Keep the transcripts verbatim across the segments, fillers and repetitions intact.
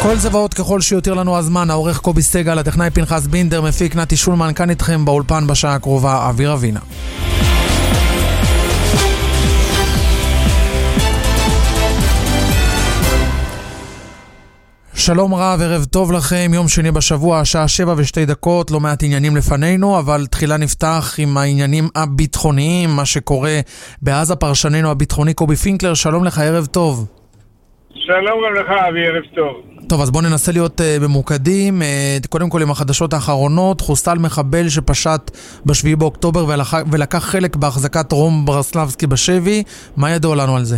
כל זה ועוד ככל שיותר לנו הזמן, העורך קובי סגל, הטכנאי פנחס בינדר, מפיק נתי שולמן, כאן איתכם באולפן בשעה הקרובה, אבי רבינה. שלום רב, ערב טוב לכם, יום שני בשבוע, השעה שבע ושתי דקות, לא מעט עניינים לפנינו, אבל תחילה נפתח עם העניינים הביטחוניים, מה שקורה בעזה. פרשננו הביטחוני קובי פינקלר, שלום לך, ערב טוב. שלום גם לך, אבי, ערב טוב. טוב, אז בואו ננסה להיות uh, ממוקדים. Uh, קודם כל עם החדשות האחרונות, חוסל מחבל שפשט בשביעי באוקטובר ולקח, ולקח חלק בהחזקת רום ברסלבסקי בשבי. מה ידוע לנו על זה?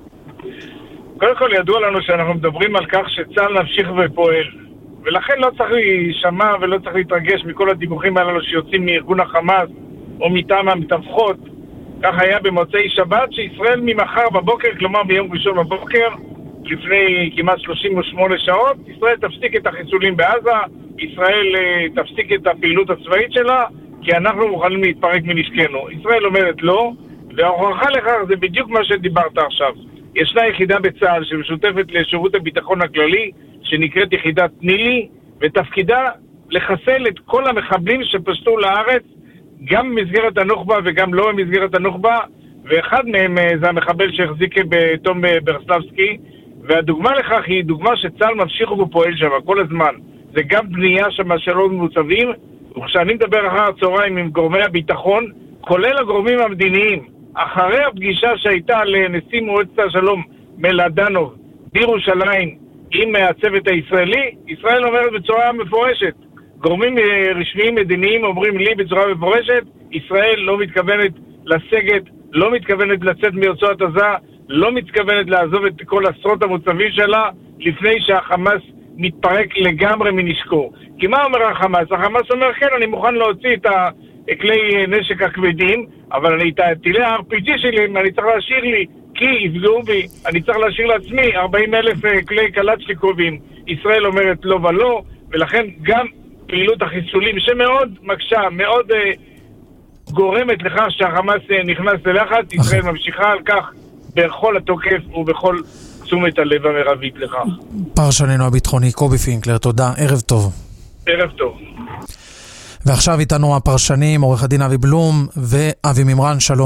קודם כל ידוע לנו שאנחנו מדברים על כך שצה"ל ממשיך ופועל, ולכן לא צריך להישמע ולא צריך להתרגש מכל הדיווחים האלו שיוצאים מארגון החמאס או מטעם המתווכות. כך היה במוצאי שבת, שישראל ממחר בבוקר, כלומר ביום ראשון בבוקר, לפני כמעט שלושים ושמונה שעות, ישראל תפסיק את החיסולים בעזה, ישראל uh, תפסיק את הפעילות הצבאית שלה, כי אנחנו מוכנים להתפרק מנשקנו. ישראל אומרת לא, וההוכחה לכך זה בדיוק מה שדיברת עכשיו. ישנה יחידה בצה"ל שמשותפת לשירות הביטחון הכללי, שנקראת יחידת נילי, ותפקידה לחסל את כל המחבלים שפשטו לארץ, גם במסגרת הנוח'בה וגם לא במסגרת הנוח'בה, ואחד מהם זה המחבל שהחזיק בתום ברסלבסקי, והדוגמה לכך היא דוגמה שצה"ל ממשיך ופועל שם כל הזמן. זה גם בנייה שם שלא מוצבים, וכשאני מדבר אחר הצהריים עם גורמי הביטחון, כולל הגורמים המדיניים, אחרי הפגישה שהייתה לנשיא מועצת השלום מלאדנוב בירושלים עם הצוות הישראלי, ישראל אומרת בצורה מפורשת, גורמים רשמיים מדיניים אומרים לי בצורה מפורשת, ישראל לא מתכוונת לסגת, לא מתכוונת לצאת מרצועת עזה, לא מתכוונת לעזוב את כל עשרות המוצבים שלה לפני שהחמאס מתפרק לגמרי מנשקו. כי מה אומר החמאס? החמאס אומר כן, אני מוכן להוציא את כלי נשק הכבדים, אבל אני את טילי ה-אר פי ג'י שלי, אני צריך להשאיר לי, כי יפגעו בי, אני צריך להשאיר לעצמי ארבעים אלף כלי קלצ'ניקובים. ישראל אומרת לא ולא, ולכן גם פעילות החיסולים שמאוד מקשה, מאוד uh, גורמת לכך שהחמאס uh, נכנס ללחץ, ישראל ממשיכה על כך בכל התוקף ובכל תשומת הלב המרבית לכך. פרשננו הביטחוני קובי פינקלר, תודה, ערב טוב. ערב טוב. ועכשיו איתנו הפרשנים, עורך הדין אבי בלום ואבי ממרן, שלום.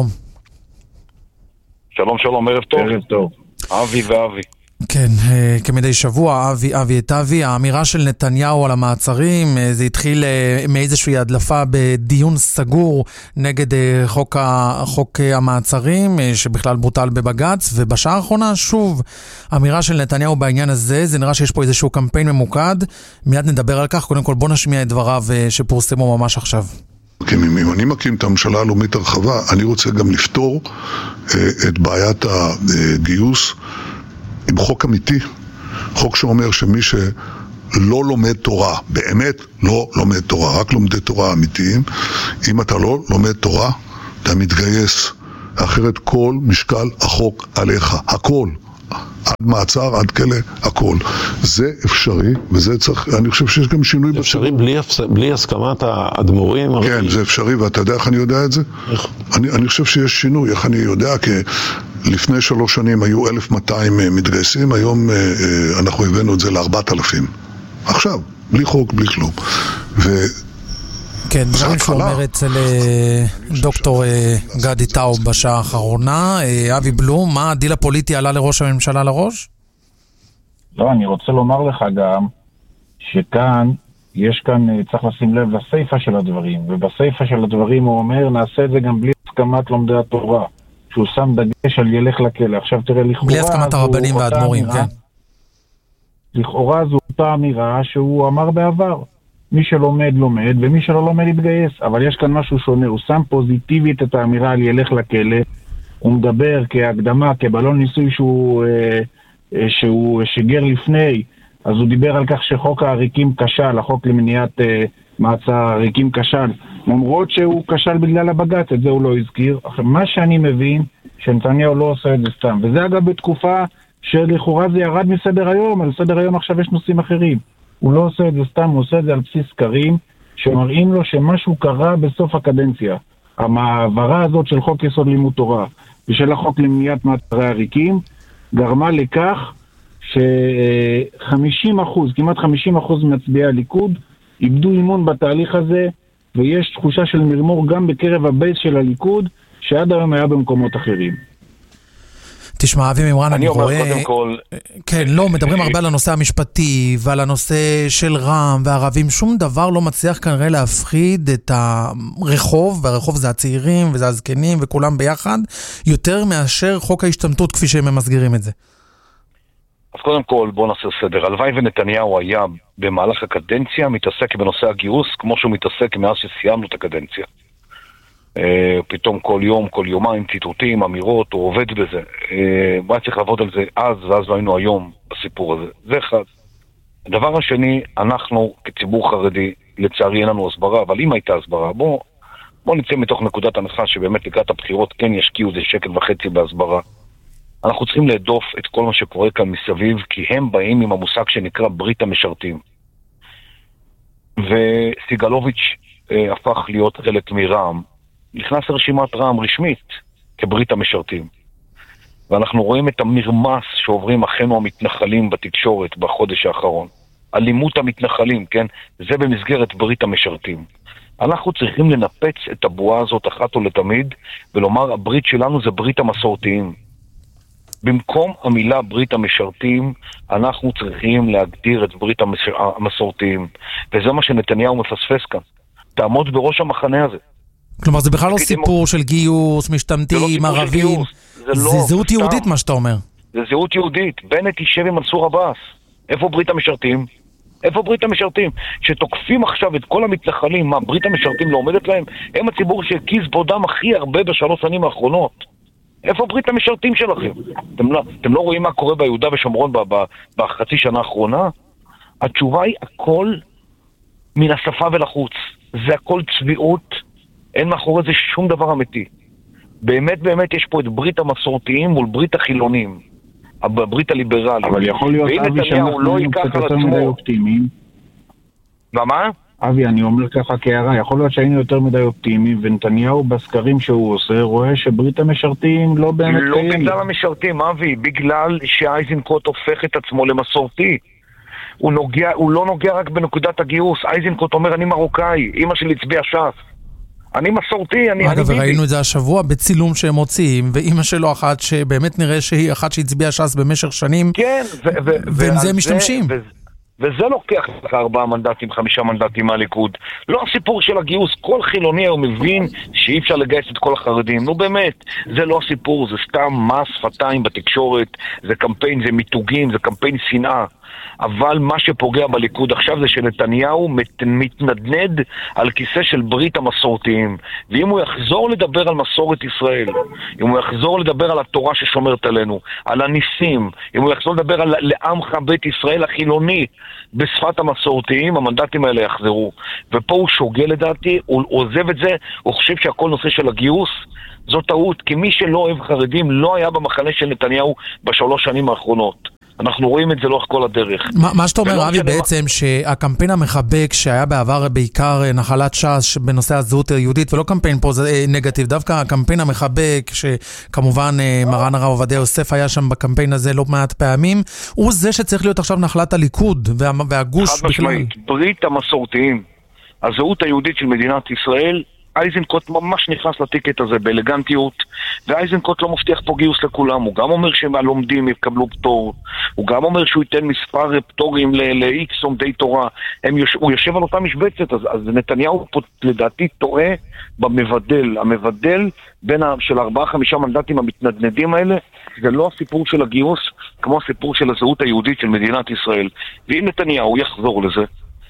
שלום שלום, ערב טוב. ערב טוב. אבי ואבי. כן, כמדי שבוע, אבי, אבי את אבי, האמירה של נתניהו על המעצרים, זה התחיל מאיזושהי הדלפה בדיון סגור נגד חוק, חוק המעצרים, שבכלל בוטל בבגץ, ובשעה האחרונה שוב, האמירה של נתניהו בעניין הזה, זה נראה שיש פה איזשהו קמפיין ממוקד, מיד נדבר על כך, קודם כל בוא נשמיע את דבריו שפורסמו ממש עכשיו. אם אני מקים את הממשלה הלאומית הרחבה, אני רוצה גם לפתור את בעיית הגיוס, עם חוק אמיתי, חוק שאומר שמי שלא לומד תורה, באמת לא לומד תורה, רק לומדי תורה אמיתיים, אם אתה לא לומד תורה, אתה מתגייס, אחרת כל משקל החוק עליך, הכל, עד מעצר, עד כלא, הכל. זה אפשרי, וזה צריך, אני חושב שיש גם שינוי זה אפשרי בלי, בלי הסכמת האדמו"רים? כן, זה אפשרי, ואתה יודע איך אני יודע את זה? איך? אני, אני חושב שיש שינוי, איך אני יודע, כי לפני שלוש שנים היו אלף ומאתיים מתגייסים, היום אנחנו הבאנו את זה ל-ארבעת אלפים. עכשיו, בלי חוק, בלי כלום. ו... כן, דברים שהוא אומר אצל דוקטור גדי טאו בשעה האחרונה. אבי בלום, מה הדיל הפוליטי עלה לראש הממשלה לראש? לא, אני רוצה לומר לך גם שכאן, יש כאן, צריך לשים לב לסייפה של הדברים, ובסייפה של הדברים הוא אומר, נעשה את זה גם בלי הסכמת לומדי התורה, שהוא שם דגש על ילך לכלא. עכשיו תראה, לכאורה... בלי הסכמת הרבנים והאדמו"רים, כן. לכאורה זו אותה אמירה שהוא אמר בעבר. מי שלומד לומד, ומי שלא לומד יתגייס. אבל יש כאן משהו שונה, הוא שם פוזיטיבית את האמירה על ילך לכלא, הוא מדבר כהקדמה, כבלון ניסוי שהוא, אה, שהוא שיגר לפני, אז הוא דיבר על כך שחוק העריקים כשל, החוק למניעת אה, מעצר העריקים כשל, למרות שהוא כשל בגלל הבג"ץ, את זה הוא לא הזכיר. מה שאני מבין, שנתניהו לא עושה את זה סתם, וזה אגב בתקופה שלכאורה זה ירד מסדר היום, על סדר היום עכשיו יש נושאים אחרים. הוא לא עושה את זה סתם, הוא עושה את זה על בסיס סקרים, שמראים לו שמשהו קרה בסוף הקדנציה. המעברה הזאת של חוק יסוד לימוד תורה, ושל החוק למניעת מעצרי עריקים, גרמה לכך ש-חמישים אחוז, כמעט חמישים אחוז מצביעי הליכוד, איבדו אימון בתהליך הזה, ויש תחושה של מרמור גם בקרב הבייס של הליכוד, שעד היום היה במקומות אחרים. תשמע, אבי מימרן, אני רואה... אני אומר קודם כל... כן, לא, מדברים הרבה על הנושא המשפטי, ועל הנושא של רם והערבים, שום דבר לא מצליח כנראה להפחיד את הרחוב, והרחוב זה הצעירים וזה הזקנים וכולם ביחד, יותר מאשר חוק ההשתמטות כפי שהם מסגירים את זה. אז קודם כל, בוא נעשה סדר. הלוואי ונתניהו היה במהלך הקדנציה מתעסק בנושא הגיוס, כמו שהוא מתעסק מאז שסיימנו את הקדנציה. פתאום כל יום, כל יומיים, ציטוטים, אמירות, הוא עובד בזה. הוא היה צריך לעבוד על זה אז, ואז לא היינו היום בסיפור הזה. זה אחד. הדבר השני, אנחנו כציבור חרדי, לצערי אין לנו הסברה, אבל אם הייתה הסברה, בוא, בוא נצא מתוך נקודת הנחה שבאמת לקראת הבחירות כן ישקיעו זה שקל וחצי בהסברה. אנחנו צריכים להדוף את כל מה שקורה כאן מסביב, כי הם באים עם המושג שנקרא ברית המשרתים. וסיגלוביץ' אה, הפך להיות חלק מרע"מ, נכנס לרשימת רע"מ רשמית כברית המשרתים. ואנחנו רואים את המרמס שעוברים אחינו המתנחלים בתקשורת בחודש האחרון. אלימות המתנחלים, כן? זה במסגרת ברית המשרתים. אנחנו צריכים לנפץ את הבועה הזאת אחת ולתמיד, ולומר, הברית שלנו זה ברית המסורתיים. במקום המילה ברית המשרתים, אנחנו צריכים להגדיר את ברית המסורתיים. וזה מה שנתניהו מפספס כאן. תעמוד בראש המחנה הזה. כלומר, זה בכלל לא סיפור של גיוס, משתמטים, ערבים. זה זהות יהודית, מה שאתה אומר. זה זהות יהודית. בנט יישב עם מנסור עבאס. איפה ברית המשרתים? איפה ברית המשרתים? שתוקפים עכשיו את כל המתנחלים, מה, ברית המשרתים לא עומדת להם? הם הציבור שהקיז בודם הכי הרבה בשלוש שנים האחרונות. איפה ברית המשרתים שלכם? אתם לא, אתם לא רואים מה קורה ביהודה ושומרון בחצי שנה האחרונה? התשובה היא הכל מן השפה ולחוץ. זה הכל צביעות. אין מאחורי זה שום דבר אמיתי. באמת באמת יש פה את ברית המסורתיים מול ברית החילונים. הברית הליברלית. אבל יכול להיות אבי שאנחנו לא קצת יותר מדי אופטימיים. ומה? אבי, אני אומר ככה כהערה, יכול להיות שהיינו יותר מדי אופטימיים, ונתניהו בסקרים שהוא עושה רואה שברית המשרתים לא באמת לא קיימת. לא בגלל המשרתים, אבי, בגלל שאייזנקוט הופך את עצמו למסורתי. הוא, נוגע, הוא לא נוגע רק בנקודת הגיוס. אייזנקוט אומר, אני מרוקאי, אמא שלי הצביע ש"ס. אני מסורתי, אני... אגב, וראינו את זה השבוע בצילום שהם מוציאים, ואמא שלו אחת שבאמת נראה שהיא אחת שהצביעה ש"ס במשך שנים, כן, ועם זה משתמשים. וזה לוקח לך ארבעה מנדטים, חמישה מנדטים מהליכוד. לא הסיפור של הגיוס, כל חילוני הוא מבין שאי אפשר לגייס את כל החרדים. נו באמת, זה לא הסיפור, זה סתם מס שפתיים בתקשורת, זה קמפיין, זה מיתוגים, זה קמפיין שנאה. אבל מה שפוגע בליכוד עכשיו זה שנתניהו מת, מתנדנד על כיסא של ברית המסורתיים. ואם הוא יחזור לדבר על מסורת ישראל, אם הוא יחזור לדבר על התורה ששומרת עלינו, על הניסים, אם הוא יחזור לדבר על לעמך בית ישראל החילוני בשפת המסורתיים, המנדטים האלה יחזרו. ופה הוא שוגע לדעתי, הוא עוזב את זה, הוא חושב שהכל נושא של הגיוס, זו טעות, כי מי שלא אוהב חרדים לא היה במחנה של נתניהו בשלוש שנים האחרונות. אנחנו רואים את זה לאורך כל הדרך. מה, מה שאתה אומר, אבי, בעצם מה... שהקמפיין המחבק שהיה בעבר בעיקר נחלת ש"ס בנושא הזהות היהודית, ולא קמפיין פה זה נגטיב, דווקא הקמפיין המחבק, שכמובן מרן הרב עובדיה יוסף היה שם בקמפיין הזה לא מעט פעמים, הוא זה שצריך להיות עכשיו נחלת הליכוד וה, והגוש בכלל. חד משמעית, ברית המסורתיים, הזהות היהודית של מדינת ישראל, אייזנקוט ממש נכנס לטיקט הזה באלגנטיות, ואייזנקוט לא מבטיח פה גיוס לכולם. הוא גם אומר שהלומדים יקבלו פטור, הוא גם אומר שהוא ייתן מספר פטורים ל-X עומדי תורה. יוש... הוא יושב על אותה משבצת, אז, אז נתניהו פה לדעתי טועה במבדל. המבדל בין ה... של ארבעה חמישה מנדטים המתנדנדים האלה, זה לא הסיפור של הגיוס, כמו הסיפור של הזהות היהודית של מדינת ישראל. ואם נתניהו יחזור לזה,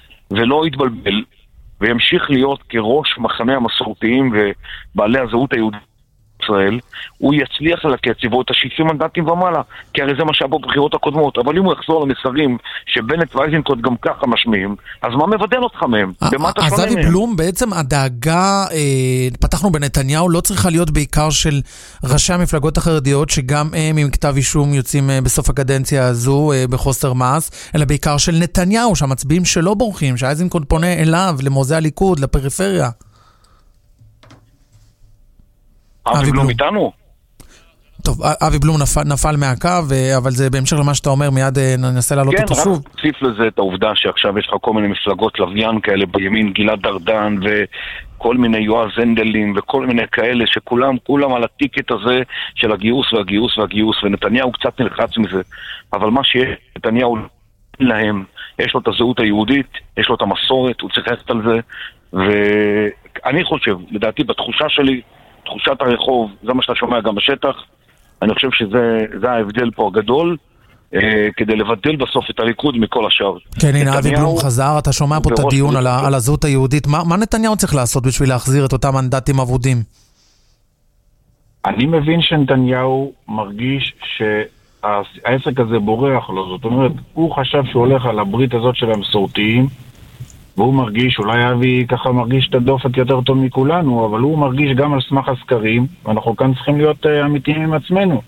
ולא יתבלבל, וימשיך להיות כראש מחנה המסורתיים ובעלי הזהות היהודית ישראל, הוא יצליח לקצב את ה-שישים מנדטים ומעלה, כי הרי זה מה שהיה בבחירות הקודמות. אבל אם הוא יחזור למסרים שבנט ואייזנקוט גם ככה משמיעים, אז מה מבדל אותך מהם? במה אתה שונה מהם? אז אבי בלום, בעצם הדאגה, אה, פתחנו בנתניהו, לא צריכה להיות בעיקר של ראשי המפלגות החרדיות, שגם הם עם כתב אישום יוצאים אה, בסוף הקדנציה הזו אה, בחוסר מס, אלא בעיקר של נתניהו, שהמצביעים שלא בורחים, שאייזנקוט פונה אליו, למוזי הליכוד, לפריפריה. אבי בלום איתנו? טוב, אבי בלום נפל, נפל מהקו, אבל זה בהמשך למה שאתה אומר, מיד ננסה לעלות כן, אותו שוב. כן, רק תוסיף לזה את העובדה שעכשיו יש לך כל מיני מפלגות לוויין כאלה בימין, גלעד ארדן וכל מיני יועז הנדלים וכל מיני כאלה שכולם, כולם על הטיקט הזה של הגיוס והגיוס והגיוס, ונתניהו קצת נלחץ מזה. אבל מה שיש, נתניהו להם, יש לו את הזהות היהודית, יש לו את המסורת, הוא צריך ללכת על זה, ואני חושב, לדעתי בתחושה שלי, תחושת הרחוב, זה מה שאתה שומע גם בשטח, אני חושב שזה ההבדל פה הגדול, אה, כדי לבדל בסוף את הליכוד מכל השאר. כן, הנה, אבי בלום חזר, אתה שומע פה את הדיון על, על הזהות היהודית. מה, מה נתניהו צריך לעשות בשביל להחזיר את אותם מנדטים אבודים? אני מבין שנתניהו מרגיש שהעסק הזה בורח לו. זאת אומרת, הוא חשב שהוא הולך על הברית הזאת של המסורתיים, והוא מרגיש, אולי אבי ככה מרגיש את הדופק יותר טוב מכולנו, אבל הוא מרגיש גם על סמך הסקרים, ואנחנו כאן צריכים להיות uh, אמיתיים עם עצמנו,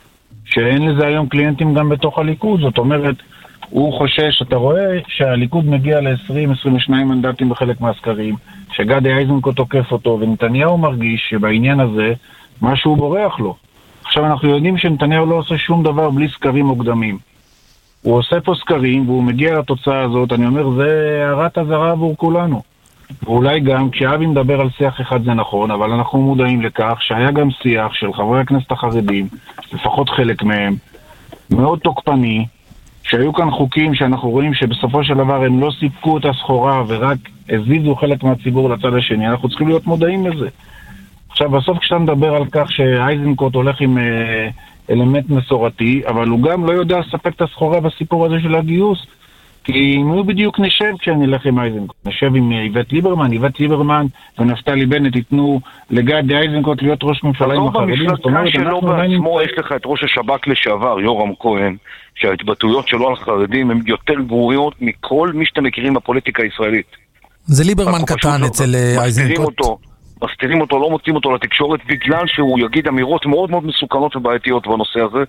שאין לזה היום קליינטים גם בתוך הליכוד. זאת אומרת, הוא חושש, אתה רואה שהליכוד מגיע ל-עשרים עשרים ושניים מנדטים בחלק מהסקרים, שגדי איזנקוט תוקף אותו, ונתניהו מרגיש שבעניין הזה משהו בורח לו. עכשיו אנחנו יודעים שנתניהו לא עושה שום דבר בלי סקרים מוקדמים. הוא עושה פה סקרים והוא מגיע לתוצאה הזאת, אני אומר, זה הערת הזרה עבור כולנו. ואולי גם כשאבי מדבר על שיח אחד זה נכון, אבל אנחנו מודעים לכך שהיה גם שיח של חברי הכנסת החרדים, לפחות חלק מהם, מאוד תוקפני, שהיו כאן חוקים שאנחנו רואים שבסופו של דבר הם לא סיפקו את הסחורה ורק הזיזו חלק מהציבור לצד השני. אנחנו צריכים להיות מודעים לזה. עכשיו בסוף כשאתה מדבר על כך שאייזנקוט הולך עם אה, אלמנט מסורתי, אבל הוא גם לא יודע לספק את הסחורה בסיפור הזה של הגיוס, כי אם הוא בדיוק נשב כשאני אלך עם אייזנקוט, נשב עם איווט ליברמן, איווט ליברמן ונפתלי בנט ייתנו לגדי אייזנקוט להיות ראש ממשלה עם החרדים. זאת אומרת, שלא בעצמו יש לך את ראש השב"כ לשעבר, יורם כהן, שההתבטאויות שלו על חרדים הן יותר גרוריות מכל מי שאתם מכירים בפוליטיקה הישראלית. זה ליברמן קטן אצל אייזנקוט. מסתירים אותו, לא מוצאים אותו לתקשורת בגלל שהוא יגיד אמירות מאוד מאוד מסוכנות ובעייתיות בנושא הזה.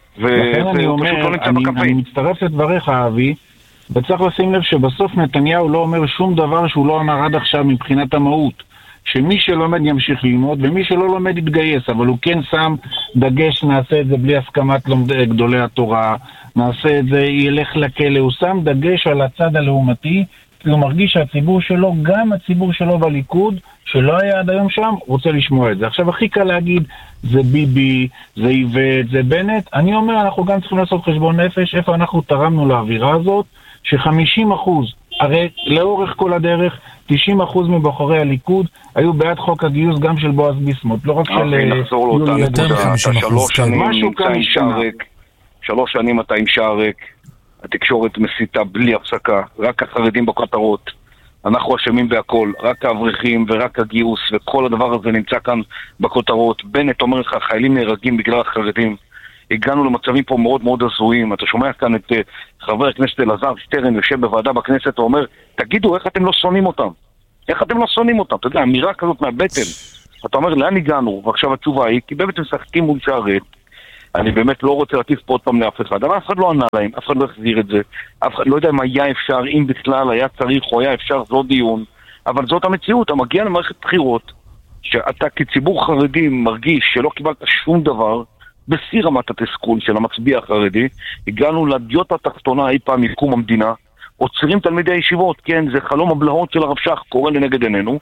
לכן אני אומר, אני מצטרף לדבריך אבי, וצריך לשים לב שבסוף נתניהו לא אומר שום דבר שהוא לא אמר עד עכשיו מבחינת המהות. שמי שלומד ימשיך ללמוד, ומי שלא לומד יתגייס, אבל הוא כן שם דגש, נעשה את זה בלי הסכמת גדולי התורה, נעשה את זה, ילך לכלא, הוא שם דגש על הצד הלאומתי, כי הוא מרגיש שהציבור שלו, גם הציבור שלו בליכוד, שלא היה עד היום שם, רוצה לשמוע את זה. עכשיו הכי קל להגיד, זה ביבי, זה איווט, זה בנט. אני אומר, אנחנו גם צריכים לעשות חשבון נפש, איפה אנחנו תרמנו לאווירה הזאת, ש-חמישים אחוז, הרי לאורך כל הדרך, תשעים אחוז מבוחרי הליכוד היו בעד חוק הגיוס גם של בועז ביסמוט, לא רק של יולי אדלשטיין. שלוש שנים נמצא עם שער ריק, שלוש שנים אתה עם שער ריק, התקשורת מסיתה בלי הפסקה, רק החרדים בכותרות, אנחנו אשמים בהכל, רק האברכים ורק הגיוס וכל הדבר הזה נמצא כאן בכותרות. בנט אומר לך, חיילים נהרגים בגלל החרדים. הגענו למצבים פה מאוד מאוד הזויים. אתה שומע כאן את uh, חבר הכנסת אלעזר שטרן יושב בוועדה בכנסת ואומר, תגידו איך אתם לא שונאים אותם? איך אתם לא שונאים אותם? אתה יודע, אמירה כזאת מהבטן. אתה אומר, לאן הגענו? ועכשיו התשובה היא, כי באמת הם משחקים מול שערית. אני באמת לא רוצה להטיף פה עוד פעם לאף אחד, אבל אף אחד לא ענה להם, אף אחד לא החזיר את זה, אף אחד לא יודע אם היה אפשר, אם בכלל היה צריך או היה אפשר, זו דיון, אבל זאת המציאות. אתה מגיע למערכת בחירות, שאתה כציבור חרדי מרגיש שלא קיבלת שום דבר, בשיא רמת התסכול של המצביע החרדי, הגענו לדיוטה התחתונה אי פעם מקום המדינה, עוצרים תלמידי הישיבות, כן, זה חלום הבלהות של הרב שך, קורה לנגד עינינו,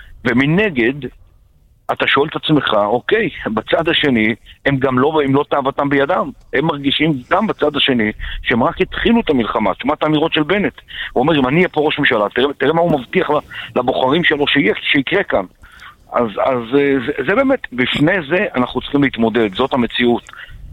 ומנגד, אתה שואל את עצמך, אוקיי, בצד השני, הם גם לא, הם לא תאוותם בידם, הם מרגישים גם בצד השני, שהם רק התחילו את המלחמה, תשמע את האמירות של בנט, הוא אומר, אם אני אהיה פה ראש ממשלה, תראה, תראה מה הוא מבטיח לבוחרים שלו שיהיה, שיקרה כאן. אז, אז זה, זה באמת, בפני זה אנחנו צריכים להתמודד, זאת המציאות.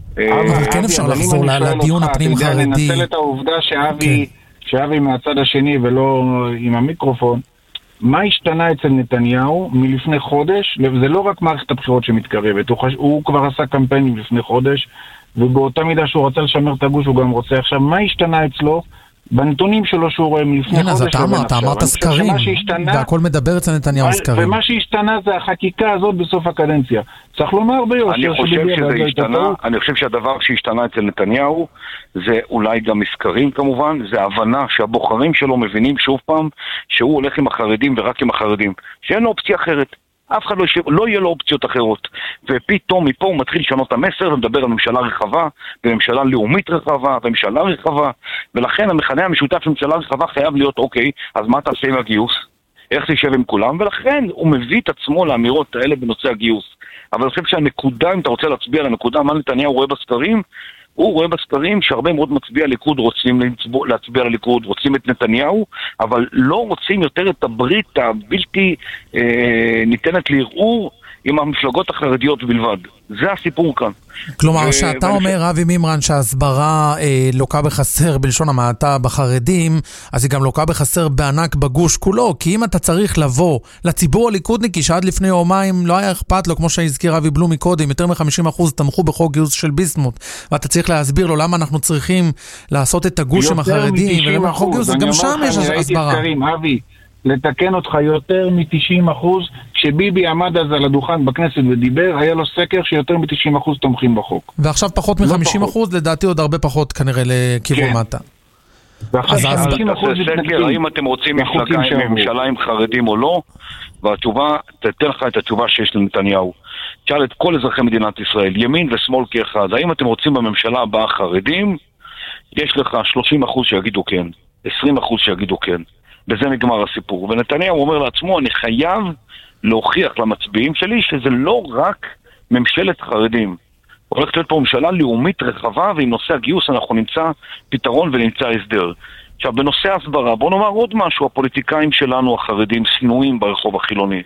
אבל כן אפשר לחזור לדיון הפנים חרדי. לנצל את העובדה שאבי, שאבי מהצד השני ולא עם המיקרופון, מה השתנה אצל נתניהו מלפני חודש? זה לא רק מערכת הבחירות שמתקרבת, הוא, חש... הוא כבר עשה קמפיינים לפני חודש, ובאותה מידה שהוא רצה לשמר את הגוש הוא גם רוצה. עכשיו, מה השתנה אצלו? בנתונים שלו שהוא רואה מלפני חודש. אז אתה אמרת, אתה אמרת סקרים, והכל מדבר אצל נתניהו סקרים. ומה שהשתנה זה החקיקה הזאת בסוף הקדנציה. צריך לומר ביושר. אני חושב שזה השתנה, אני חושב שהדבר שהשתנה אצל נתניהו, זה אולי גם מסקרים כמובן, זה הבנה שהבוחרים שלו מבינים שוב פעם, שהוא הולך עם החרדים ורק עם החרדים. שאין לו אופציה אחרת. אף אחד לא, ישב, לא יהיה לו אופציות אחרות. ופתאום מפה הוא מתחיל לשנות את המסר ומדבר על ממשלה רחבה, וממשלה לאומית רחבה, וממשלה רחבה, ולכן המכנה המשותף של ממשלה רחבה חייב להיות אוקיי, אז מה תעשה עם הגיוס? איך תשב עם כולם? ולכן הוא מביא את עצמו לאמירות האלה בנושא הגיוס. אבל אני חושב שהנקודה, אם אתה רוצה להצביע על הנקודה, מה נתניהו רואה בסקרים? הוא רואה בסקרים שהרבה מאוד מצביע ליכוד רוצים להצביע לליכוד, רוצים את נתניהו, אבל לא רוצים יותר את הברית הבלתי אה, ניתנת לערעור עם המפלגות החרדיות בלבד. זה הסיפור כאן. כלומר, ו- שאתה ואני... אומר, אבי מימרן, שההסברה אה, לוקה בחסר בלשון המעטה בחרדים, אז היא גם לוקה בחסר בענק בגוש כולו, כי אם אתה צריך לבוא לציבור הליכודניקי, שעד לפני יומיים לא היה אכפת לו, כמו שהזכיר אבי בלומי קודם, יותר מ-חמישים אחוז תמכו בחוק גיוס של ביסמוט, ואתה צריך להסביר לו למה אנחנו צריכים לעשות את הגוש עם החרדים, ולמה חוק גיוס, גם שם יש הסברה. אבי, לתקן אותך יותר מ-תשעים אחוז, כשביבי עמד אז על הדוכן בכנסת ודיבר, היה לו סקר שיותר מ-תשעים אחוז תומכים בחוק. ועכשיו פחות מ-חמישים אחוז, לדעתי עוד הרבה פחות כנראה לכיוון מטה. אז חמישים אחוז סקר, האם אתם רוצים ממשלה עם חרדים או לא, והתשובה, תתן לך את התשובה שיש לנתניהו. תשאל את כל אזרחי מדינת ישראל, ימין ושמאל כאחד, האם אתם רוצים בממשלה הבאה חרדים? יש לך שלושים אחוז שיגידו כן, עשרים אחוז שיגידו כן. בזה נגמר הסיפור. ונתניהו אומר לעצמו, אני חייב להוכיח למצביעים שלי שזה לא רק ממשלת חרדים. הולכת להיות פה ממשלה לאומית רחבה, ועם נושא הגיוס אנחנו נמצא פתרון ונמצא הסדר. עכשיו, בנושא הסברה, בוא נאמר עוד משהו, הפוליטיקאים שלנו, החרדים, סינויים ברחוב החילוני.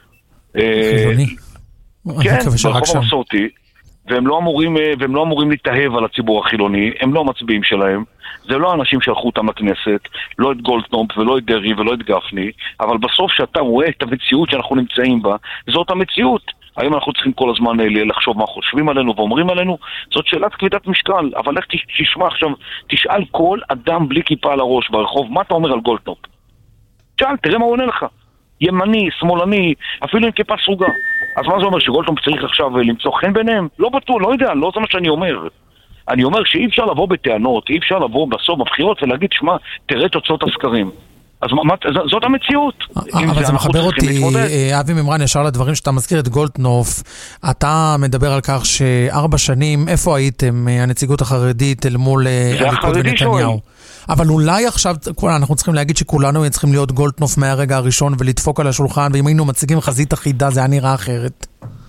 חילוני? כן, ברחוב המסורתי. והם לא אמורים, והם לא אמורים להתאהב על הציבור החילוני, הם לא המצביעים שלהם, זה לא האנשים שהלכו אותם לכנסת, לא את גולדקנופ ולא את דרעי ולא את גפני, אבל בסוף שאתה רואה את המציאות שאנחנו נמצאים בה, זאת המציאות. האם אנחנו צריכים כל הזמן לחשוב מה חושבים עלינו ואומרים עלינו? זאת שאלת כבדת משקל, אבל איך תשמע עכשיו, תשאל כל אדם בלי כיפה על הראש ברחוב, מה אתה אומר על גולדקנופ? תשאל, תראה מה הוא עונה לך. ימני, שמאלני, אפילו עם כיפה סרוגה. אז מה זה אומר, שגולדקנופ צריך עכשיו למצוא חן ביניהם? לא בטוח, לא יודע, לא זה מה שאני אומר. אני אומר שאי אפשר לבוא בטענות, אי אפשר לבוא בסוף בבחירות ולהגיד, שמע, תראה תוצאות הסקרים. אז מה, זאת המציאות. אבל זה מחבר אותי, אבי מימרן, ישר לדברים שאתה מזכיר את גולדקנופ, אתה מדבר על כך שארבע שנים, איפה הייתם, הנציגות החרדית אל מול הליכוד ונתניהו? אבל אולי עכשיו אנחנו צריכים להגיד שכולנו צריכים להיות גולדקנופ מהרגע הראשון ולדפוק על השולחן, ואם היינו מציגים חזית אחידה זה היה נראה אחרת.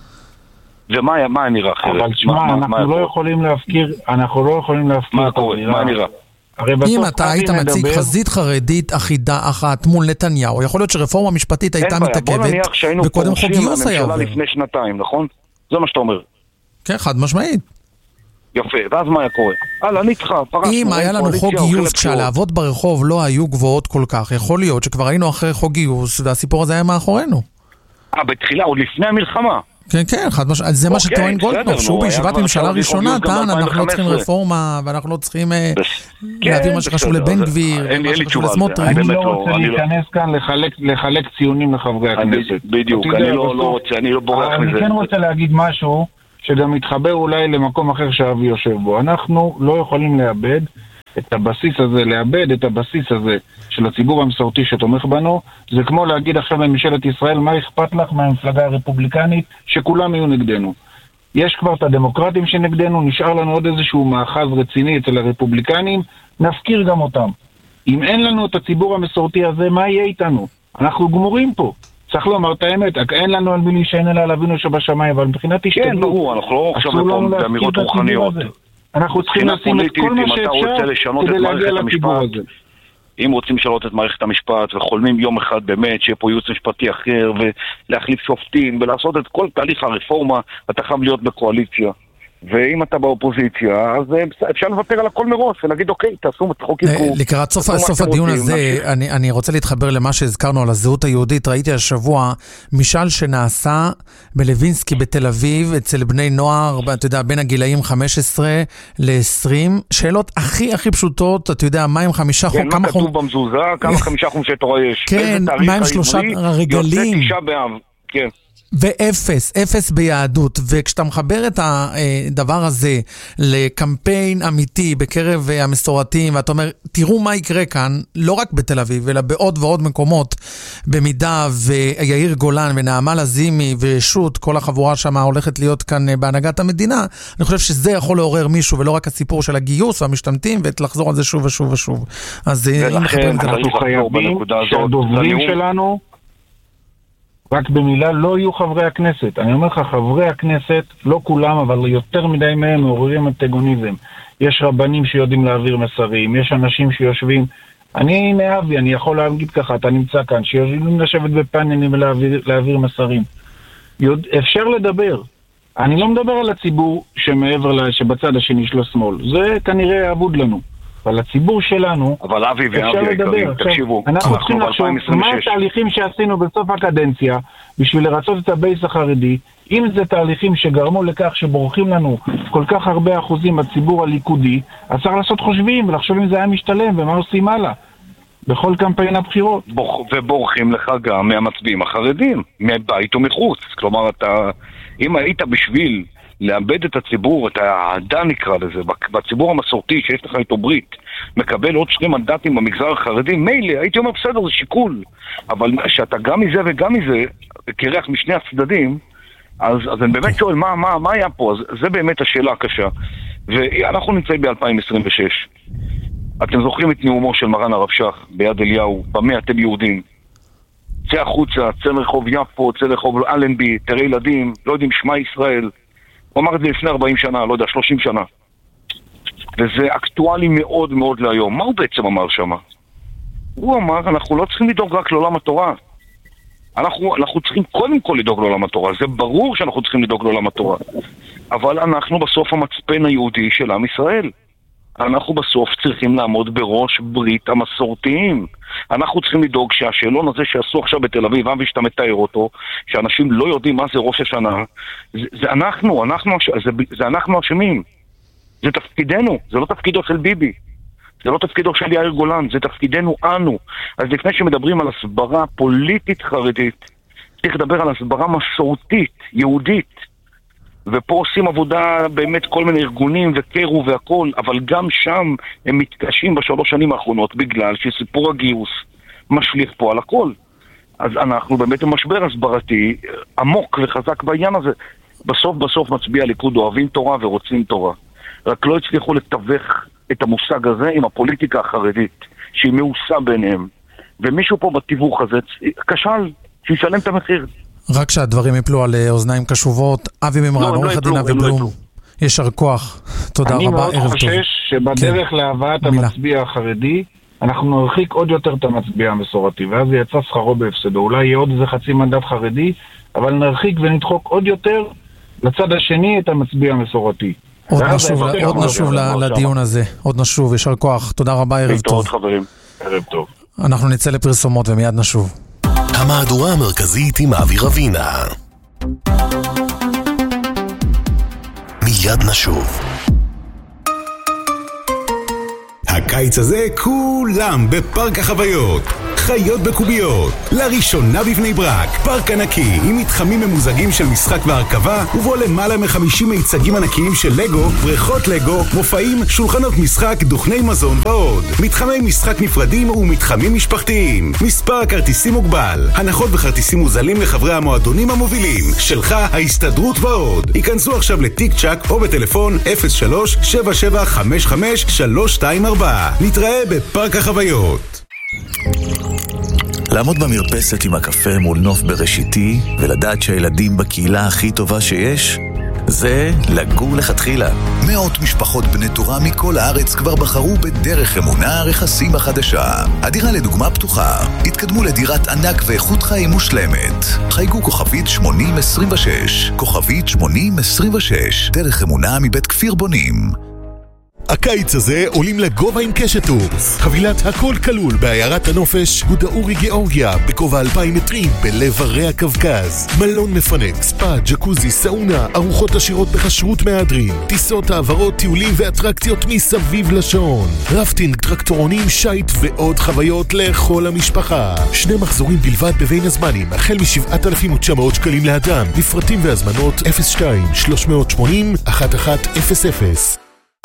ומה מה נראה אחרת? אבל תשמע, אנחנו לא יכולים להפקיר, אנחנו לא יכולים להפקיר. מה קורה? מה נראה? אם אתה היית מציג חזית חרדית אחידה אחת מול נתניהו, יכול להיות שרפורמה משפטית הייתה מתעכבת, וקודם חוק גיוס היה עובר. לפני שנתיים, נכון? זה מה שאתה אומר. כן, חד משמעית. יפה, ואז מה היה קורה? הלאה, נצחה, פרשנו. אם היה לנו חוק גיוס כשהלהבות ברחוב לא היו גבוהות כל כך, יכול להיות שכבר היינו אחרי חוק גיוס, והסיפור הזה היה מאחורינו. אה, בתחילה, עוד לפני המלחמה. כן, כן, זה מה שטוען גולדקנופ, שהוא בישיבת ממשלה ראשונה, טען, אנחנו לא צריכים רפורמה, ואנחנו לא צריכים להעביר מה שחשוב לבן גביר, מה שחשוב לסמוטריץ'. אני לא רוצה להיכנס כאן לחלק ציונים לחברי הכנסת. בדיוק, אני לא רוצה, אני לא בורח מזה. אני כן רוצה להגיד משהו שגם מתחבר אולי למקום אחר שאבי יושב בו. אנחנו לא יכולים לאבד את הבסיס הזה, לאבד את הבסיס הזה של הציבור המסורתי שתומך בנו. זה כמו להגיד עכשיו לממשלת ישראל, מה אכפת לך מהמפלגה הרפובליקנית שכולם יהיו נגדנו. יש כבר את הדמוקרטים שנגדנו, נשאר לנו עוד איזשהו מאחז רציני אצל הרפובליקנים, נפקיר גם אותם. אם אין לנו את הציבור המסורתי הזה, מה יהיה איתנו? אנחנו גמורים פה. צריך לומר את האמת, אין לנו על מי להישען אלא על אבינו שבשמיים, אבל מבחינת השתדלות, כן, ברור, אנחנו לא עכשיו פה באמירות רוחניות. אנחנו צריכים לשים את כל מה שאפשר כדי להגיע לציבור הזה. אם רוצים לשנות את מערכת המשפט וחולמים יום אחד באמת שיהיה פה ייעוץ משפטי אחר ולהחליף שופטים ולעשות את כל תהליך הרפורמה, אתה חייב להיות בקואליציה. ואם אתה באופוזיציה, אז אפשר לוותר על הכל מראש, ולהגיד, אוקיי, תעשו את חוק עיכוב. לקראת סוף הדיון הזה, אני רוצה להתחבר למה שהזכרנו על הזהות היהודית. ראיתי השבוע משאל שנעשה בלווינסקי בתל אביב, אצל בני נוער, אתה יודע, בין הגילאים חמש עשרה ל-עשרים, שאלות הכי הכי פשוטות, אתה יודע, מה עם חמישה חום... כן, מה כתוב במזוזה, כמה חמישה חומשי תורה יש. כן, מה עם שלושה רגלים. יוצא תשעה באב, כן. ואפס, אפס ביהדות, וכשאתה מחבר את הדבר הזה לקמפיין אמיתי בקרב המסורתיים, ואתה אומר, תראו מה יקרה כאן, לא רק בתל אביב, אלא בעוד ועוד מקומות, במידה ויאיר גולן ונעמה לזימי ושוט, כל החבורה שמה הולכת להיות כאן בהנהגת המדינה, אני חושב שזה יכול לעורר מישהו, ולא רק הסיפור של הגיוס והמשתמטים, ולחזור על זה שוב ושוב ושוב. אז ולכן אנחנו חייבים שהדוברים שלנו רק במילה, לא יהיו חברי הכנסת. אני אומר לך, חברי הכנסת, לא כולם, אבל יותר מדי מהם מעוררים אנטגוניזם. יש רבנים שיודעים להעביר מסרים, יש אנשים שיושבים, אני נאהבי, אני יכול להגיד ככה, אתה נמצא כאן, שיושבים לשבת בפאנלים ולהעביר להעביר מסרים. יודע, אפשר לדבר. אני לא מדבר על הציבור שמעבר, לה, שבצד השני של השמאל. זה כנראה עבוד לנו. אבל הציבור שלנו, אבל אבי ואבי היקרים, תקשיבו, אנחנו צריכים לחשוב מה התהליכים שעשינו בסוף הקדנציה בשביל לרצות את הבייס החרדי, אם זה תהליכים שגרמו לכך שבורחים לנו כל כך הרבה אחוזים בציבור הליכודי, אז צריך לעשות חושבים ולחשוב אם זה היה משתלם ומה עושים הלאה בכל קמפיין הבחירות. ובורחים לך גם מהמצביעים החרדים, מבית ומחוץ. כלומר, אתה, אם היית בשביל לאבד את הציבור, את העדה נקרא לזה, בציבור המסורתי שיש לך איתו ברית, מקבל עוד שני מנדטים במגזר החרדי, מילא, הייתי אומר בסדר, זה שיקול, אבל שאתה גם מזה וגם מזה, קרח משני הצדדים, אז, אז אני באמת שואל, מה, מה, מה היה פה? אז זה באמת השאלה הקשה. ואנחנו נמצאים ב-אלפיים עשרים ושש. אתם זוכרים את נאומו של מרן הרב שך ביד אליהו, במה אתם יהודים? צא החוצה, צא לרחוב יפו, צא לרחוב אלנבי, תראה ילדים, לא יודעים שמה ישראל. הוא אמר את זה לפני ארבעים שנה, לא יודע, שלושים שנה. וזה אקטואלי מאוד מאוד להיום. מה הוא בעצם אמר שמה? הוא אמר, אנחנו לא צריכים לדאוג רק לעולם התורה. אנחנו, אנחנו צריכים קודם כל לדאוג לעולם התורה. זה ברור שאנחנו צריכים לדאוג לעולם התורה. אבל אנחנו בסוף המצפן היהודי של עם ישראל. אנחנו בסוף צריכים לעמוד בראש ברית המסורתיים. אנחנו צריכים לדאוג שהשאלון הזה שעשו עכשיו בתל אביב, אבי שאתה מתאר אותו, שאנשים לא יודעים מה זה ראש השנה, זה, זה אנחנו, אנחנו, זה, זה אנחנו אשמים. זה תפקידנו, זה לא תפקידו של ביבי. זה לא תפקידו של יאיר גולן, זה תפקידנו אנו. אז לפני שמדברים על הסברה פוליטית חרדית, צריך לדבר על הסברה מסורתית, יהודית. ופה עושים עבודה באמת כל מיני ארגונים וקרו והכל, אבל גם שם הם מתקשים בשלוש שנים האחרונות בגלל שסיפור הגיוס משליך פה על הכל. אז אנחנו באמת במשבר הסברתי עמוק וחזק בעניין הזה. בסוף בסוף מצביע הליכוד אוהבים תורה ורוצים תורה. רק לא הצליחו לתווך את המושג הזה עם הפוליטיקה החרדית שהיא מעושה ביניהם. ומישהו פה בתיווך הזה כשל, שישלם את המחיר. רק שהדברים יפלו על אוזניים קשובות. אבי ממרן, עורך הדין אבי בלום, ישר כוח. תודה רבה, ערב טוב. אני מאוד חושש שבדרך להבאת המצביע החרדי, אנחנו נרחיק עוד יותר את המצביע המסורתי, ואז זה יצא שכרו בהפסדו. אולי יהיה עוד איזה חצי מנדט חרדי, אבל נרחיק ונדחוק עוד יותר לצד השני את המצביע המסורתי. עוד נשוב לדיון הזה, עוד נשוב, ישר כוח. תודה רבה, ערב טוב. ערב טוב. אנחנו נצא לפרסומות ומיד נשוב. המהדורה המרכזית עם אבי רבינה. מיד נשוב. הקיץ הזה כולם בפארק החוויות. חיות בקוביות. לראשונה בבני ברק. פארק ענקי עם מתחמים ממוזגים של משחק והרכבה, ובו למעלה מחמישים מיצגים ענקיים של לגו, בריכות לגו, מופעים, שולחנות משחק, דוכני מזון ועוד. מתחמי משחק נפרדים ומתחמים משפחתיים. מספר הכרטיסים מוגבל. הנחות וכרטיסים מוזלים לחברי המועדונים המובילים. שלך, ההסתדרות ועוד. היכנסו עכשיו לטיק צ'ק או בטלפון אפס שלוש שבע שבע חמש חמש שלוש שתיים ארבע. נתראה בפארק החוויות. לעמוד במרפסת עם הקפה מול נוף בראשיתי ולדעת שהילדים בקהילה הכי טובה שיש, זה לגור לכתחילה. מאות משפחות בני תורה מכל הארץ כבר בחרו בדרך אמונה רכסים החדשה. הדירה לדוגמה פתוחה. התקדמו לדירת ענק ואיכות חיים מושלמת. חייגו כוכבית שמונים עשרים ושש. כוכבית שמונים עשרים ושש. דרך אמונה מבית כפיר בונים. הקיץ הזה עולים לגובה עם קשת טורס. חבילת הכל כלול בעיירת הנופש גודאורי גיאורגיה בגובה אלפיים מטרים בלב הרי הקווקז. מלון מפנק, ספא, ג'קוזי, סאונה, ארוחות עשירות בכשרות מהדרין, טיסות, העברות, טיולים ואטרקציות מסביב לשעון, רפטינג, טרקטורונים, שייט ועוד חוויות לכל המשפחה. שני מחזורים בלבד בבין הזמנים, החל מ-שבעת אלפים ותשע מאות שקלים לאדם. לפרטים והזמנות אפס שתיים שלוש שמונים אחת אחת אפס אפס.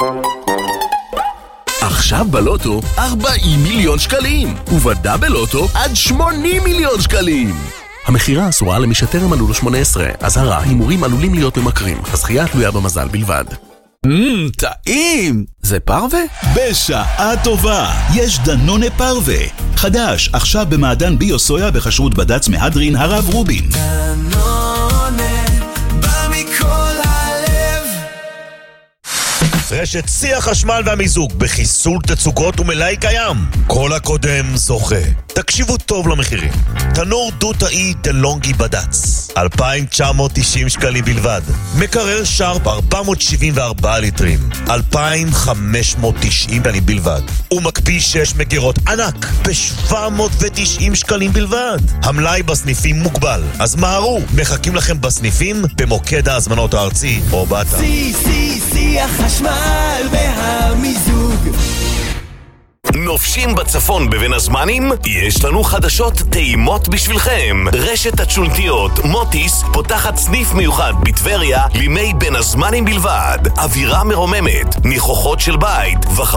עכשיו בלוטו ארבעים מיליון שקלים, ובדאבל לוטו עד שמונים מיליון שקלים. המחירה אסורה למי שטרם מלאו לו שמונה עשרה. אזהרה, הימורים עלולים להיות ממכרים. הזכייה תלויה במזל בלבד. מmm, טעים! זה פרווה? בשעה טובה, יש דנונה פרווה. חדש, עכשיו במעדן ביו סויה בכשרות בד"ץ מהדרין הרב רובין. דנונה, בא מכל הלב. רשת שיא החשמל והמיזוג בחיסול תצוגות ומלאי קיים. כל הקודם זוכה. תקשיבו טוב למחירים. תנור דו-תאי דלונגי בד"ץ אלפיים תשע מאות תשעים שקלים בלבד. מקרר שרפ ארבע מאות שבעים וארבעה ליטרים אלפיים חמש מאות תשעים שקלים בלבד. ומקפיא שש מגירות ענק ב-שבע מאות ותשעים שקלים בלבד. המלאי בסניפים מוגבל, אז מהרו, מחכים לכם בסניפים במוקד ההזמנות הארצי או באתר. שיא שיא שיא החשמל והמיזוג. נופשים בצפון בבין הזמנים? יש לנו חדשות טעימות בשבילכם. רשת הצ'ולטיות מוטיס פותחת סניף מיוחד בטבריה לימי בין הזמנים בלבד. אווירה מרוממת, ניחוחות של בית וחוויה